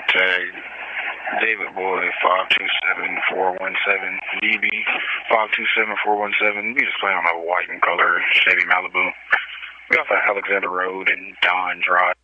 Tag David Boy 527417 DB 527417. We just play on a white and color Chevy Malibu. We also have Alexander Road and Don Drive.